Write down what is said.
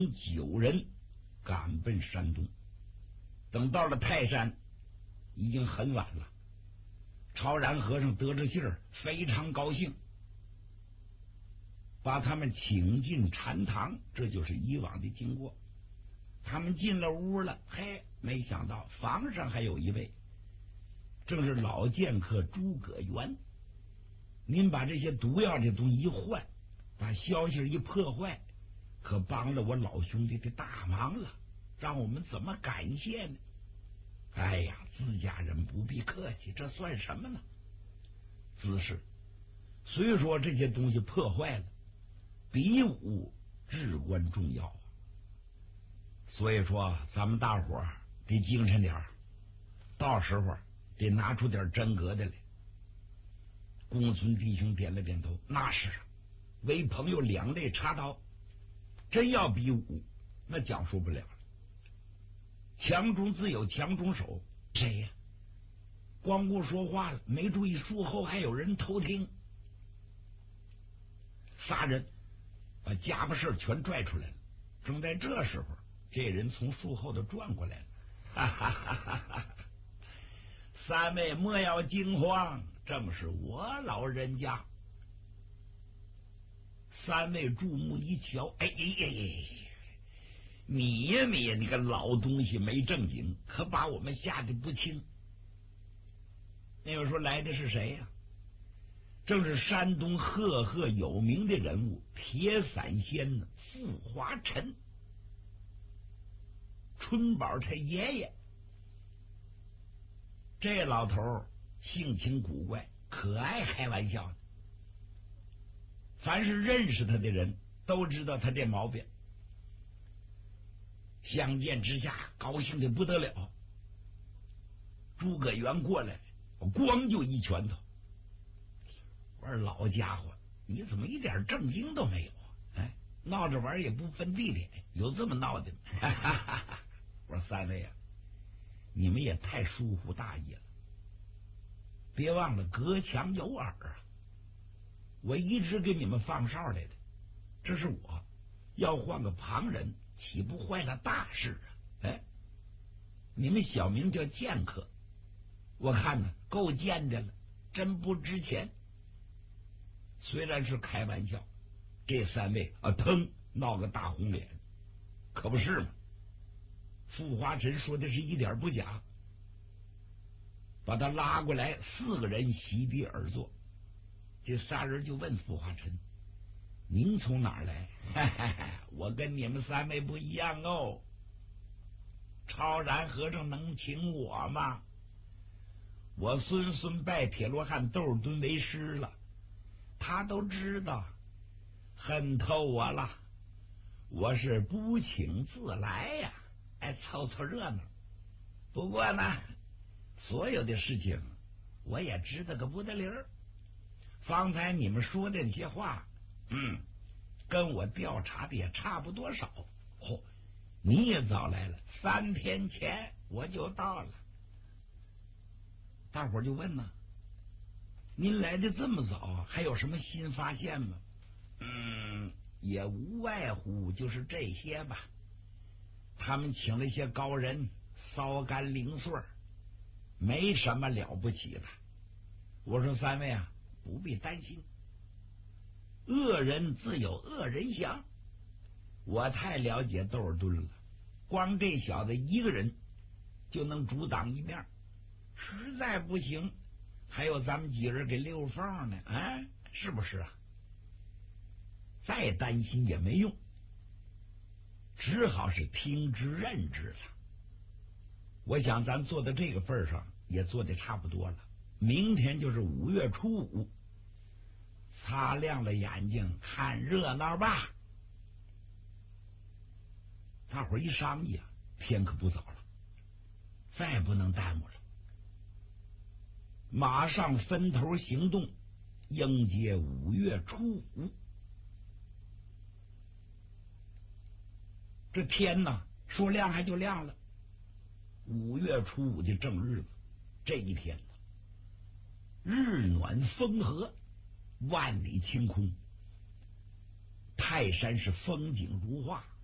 9人赶奔山东。等到了泰山，已经很晚了。超然和尚得知信儿，非常高兴，把他们请进禅堂。这就是以往的经过。他们进了屋了，嘿，没想到房上还有一位，正是老剑客诸葛元。您把这些毒药的东西一换，把消息一破坏，可帮了我老兄弟的大忙了，让我们怎么感谢呢？哎呀，自家人不必客气，这算什么呢？只是虽说这些东西破坏了，比武至关重要啊。所以说咱们大伙儿得精神点儿，到时候得拿出点真格的来。公孙弟兄点了点头，那是为朋友两肋插刀，真要比武，那讲述不了了。强中自有强中手，谁呀？光顾说话了，没注意术后还有人偷听。仨人把家伙事全拽出来了。正在这时候，这人从树后头转过来了，哈哈哈哈哈！三位莫要惊慌，正是我老人家。三位注目一瞧，哎，你呀你个老东西没正经，可把我们吓得不轻。那个说来的是谁呀？正是山东赫有名的人物铁伞仙呢，傅华臣，春宝他爷爷。这老头性情古怪，可爱开玩笑的。凡是认识他的人都知道他这毛病。相见之下，高兴的不得了。诸葛元过来，咣就一拳头。我说老家伙，你怎么一点正经都没有啊？哎，闹着玩也不分地点，有这么闹的吗？我说三位啊，你们也太疏忽大意了。别忘了隔墙有耳啊！我一直给你们放哨来的，这是我要换个旁人，岂不坏了大事啊？哎，你们小名叫剑客，我看呢够贱的了，真不值钱。虽然是开玩笑，这三位啊，腾闹个大红脸，可不是吗？傅华臣说的是一点不假。把他拉过来，4个人席地而坐。这仨人就问傅华臣：“您从哪儿来？”我跟你们三位不一样哦。超然和尚能请我吗？我孙拜铁罗汉窦敦为师了，他都知道，恨透我了。我是不请自来呀，哎，凑凑热闹。不过呢，所有的事情我也知道个不得灵儿。方才你们说的那些话，跟我调查的也差不多少。哦，你也早来了，3天前我就到了。大伙儿就问呢，您来的这么早，还有什么新发现吗？也无外乎就是这些吧。他们请了一些高人烧干零碎，没什么了不起的。我说三位啊，不必担心，恶人自有恶人想。我太了解窦尔敦了，光这小子一个人就能阻挡一面，实在不行还有咱们几人给溜缝呢，是不是啊？再担心也没用，只好是听之任之了。我想咱做到这个份上也做得差不多了，明天就是5月初5，擦亮了眼睛看热闹吧。大伙儿一商议啊，天可不早了，再不能耽误了，马上分头行动，迎接5月初5。这天呢，说亮还就亮了。5月初5的正日子，这一天呢，日暖风和，万里晴空，泰山是风景如画。